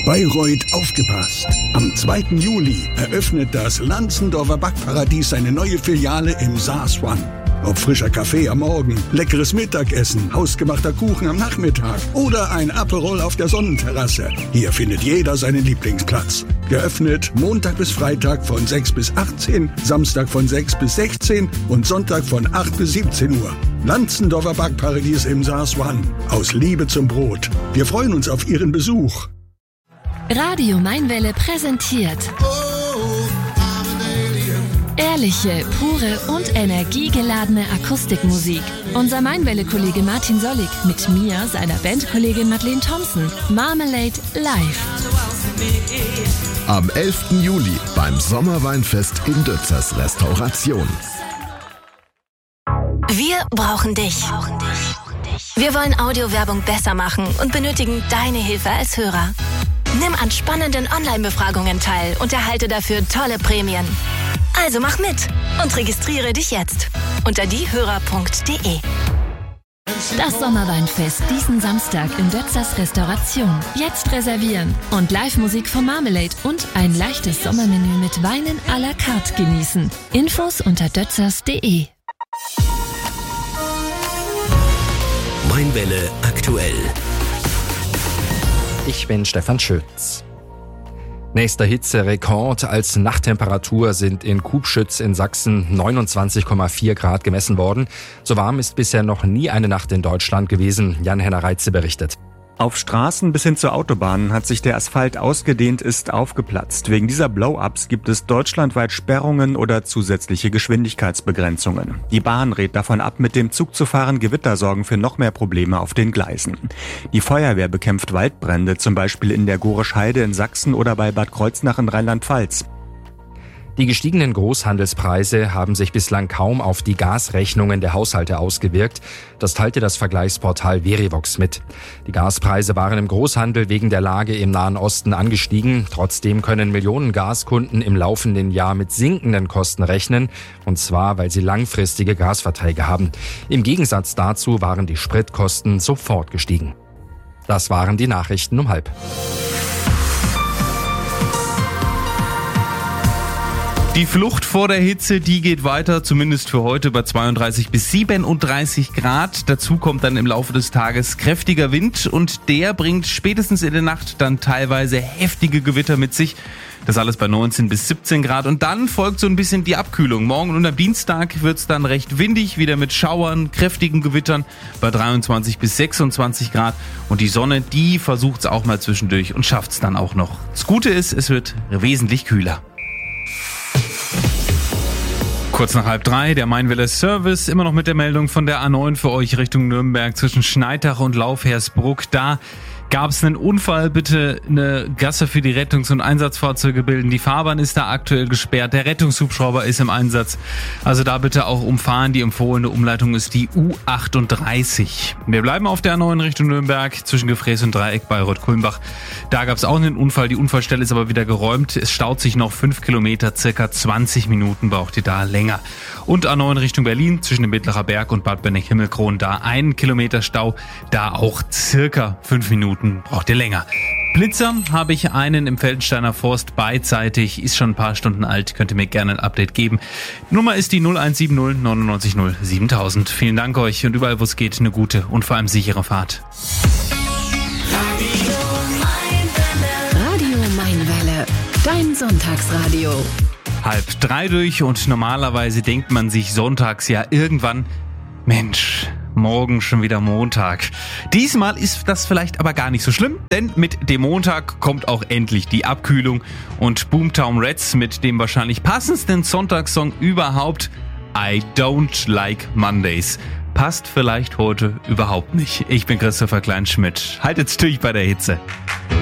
Bayreuth, aufgepasst! Am 2. Juli eröffnet das Lanzendorfer Backparadies seine neue Filiale im Saas One. Ob frischer Kaffee am Morgen, leckeres Mittagessen, hausgemachter Kuchen am Nachmittag oder ein Aperol auf der Sonnenterrasse. Hier findet jeder seinen Lieblingsplatz. Geöffnet Montag bis Freitag von 6 bis 18, Samstag von 6 bis 16 und Sonntag von 8 bis 17 Uhr. Lanzendorfer Backparadies im Saas One. Aus Liebe zum Brot. Wir freuen uns auf Ihren Besuch. Radio Mainwelle präsentiert ehrliche, pure und energiegeladene Akustikmusik. Unser Mainwelle-Kollege Martin Sollig mit mir, seiner Bandkollegin Madeleine Thompson. Marmalade live. Am 11. Juli beim Sommerweinfest in Dötzers Restauration. Wir brauchen dich. Wir wollen Audiowerbung besser machen und benötigen deine Hilfe als Hörer. Nimm an spannenden Online-Befragungen teil und erhalte dafür tolle Prämien. Also mach mit und registriere dich jetzt unter diehörer.de. Das Sommerweinfest diesen Samstag in Dötzers Restauration. Jetzt reservieren und Live-Musik von Marmalade und ein leichtes Sommermenü mit Weinen à la carte genießen. Infos unter dötzers.de. Mainwelle aktuell. Ich bin Stefan Schütz. Nächster Hitzerekord als Nachttemperatur sind in Kubschütz in Sachsen 29,4 Grad gemessen worden. So warm ist bisher noch nie eine Nacht in Deutschland gewesen. Jan-Henner Reitze berichtet. Auf Straßen bis hin zur Autobahn hat sich der Asphalt ausgedehnt, ist aufgeplatzt. Wegen dieser Blow-ups gibt es deutschlandweit Sperrungen oder zusätzliche Geschwindigkeitsbegrenzungen. Die Bahn rät davon ab, mit dem Zug zu fahren. Gewitter sorgen für noch mehr Probleme auf den Gleisen. Die Feuerwehr bekämpft Waldbrände, zum Beispiel in der Gorisch Heide in Sachsen oder bei Bad Kreuznach in Rheinland-Pfalz. Die gestiegenen Großhandelspreise haben sich bislang kaum auf die Gasrechnungen der Haushalte ausgewirkt. Das teilte das Vergleichsportal Verivox mit. Die Gaspreise waren im Großhandel wegen der Lage im Nahen Osten angestiegen. Trotzdem können Millionen Gaskunden im laufenden Jahr mit sinkenden Kosten rechnen. Und zwar, weil sie langfristige Gasverträge haben. Im Gegensatz dazu waren die Spritkosten sofort gestiegen. Das waren die Nachrichten um 12:30. Die Flucht vor der Hitze, die geht weiter, zumindest für heute bei 32 bis 37 Grad. Dazu kommt dann im Laufe des Tages kräftiger Wind und der bringt spätestens in der Nacht dann teilweise heftige Gewitter mit sich. Das alles bei 19 bis 17 Grad und dann folgt so ein bisschen die Abkühlung. Morgen und am Dienstag wird's dann recht windig, wieder mit Schauern, kräftigen Gewittern bei 23 bis 26 Grad. Und die Sonne, die versucht's auch mal zwischendurch und schafft's dann auch noch. Das Gute ist, es wird wesentlich kühler. Kurz nach 2:30, der Mainwelle Service, immer noch mit der Meldung von der A9 für euch Richtung Nürnberg zwischen Schneidach und Laufhersbruck. Da gab es einen Unfall, bitte eine Gasse für die Rettungs- und Einsatzfahrzeuge bilden. Die Fahrbahn ist da aktuell gesperrt, der Rettungshubschrauber ist im Einsatz. Also da bitte auch umfahren, die empfohlene Umleitung ist die U38. Wir bleiben auf der A9 Richtung Nürnberg zwischen Gefräß und Dreieck Bayreuth-Kulmbach. Da gab es auch einen Unfall, die Unfallstelle ist aber wieder geräumt. Es staut sich noch 5 Kilometer, circa 20 Minuten braucht ihr da länger. Und A9 Richtung Berlin zwischen dem Mittlerer Berg und Bad Bennig-Himmelkron, da 1 Kilometer Stau, da auch circa 5 Minuten braucht ihr länger. Blitzer habe ich einen im Feldensteiner Forst beidseitig, ist schon ein paar Stunden alt, könnt ihr mir gerne ein Update geben. Nummer ist die 0170 99 0 7000. Vielen Dank euch und überall wo es geht, eine gute und vor allem sichere Fahrt. Radio Mainwelle, dein Sonntagsradio. 2:30 durch und normalerweise denkt man sich sonntags ja irgendwann, Mensch, morgen schon wieder Montag. Diesmal ist das vielleicht aber gar nicht so schlimm, denn mit dem Montag kommt auch endlich die Abkühlung und Boomtown Rats mit dem wahrscheinlich passendsten Sonntagssong überhaupt, I Don't Like Mondays. Passt vielleicht heute überhaupt nicht. Ich bin Christopher Kleinschmidt. Haltet's durch bei der Hitze.